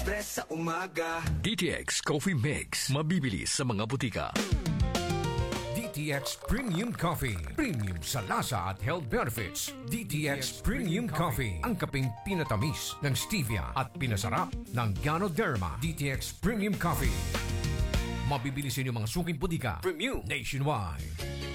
express sa umaga. DTX Coffee Mix. Mabibili sa mga butika. DTX Premium Coffee. Premium sa lasa at health benefits. DTX Premium Coffee. Ang kaping pinatamis ng stevia at pinasarap ng Ganoderma. DTX Premium Coffee. Mabibili sa inyong mga suking butika. Premium nationwide.